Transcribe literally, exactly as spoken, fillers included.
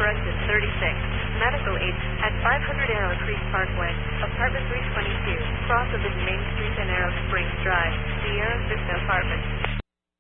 Corrected thirty-six. Medical aid at five hundred Arrow Creek Parkway, Apartment three twenty-two, cross of the Main Street and Arrow Springs Drive, Sierra Vista Apartment.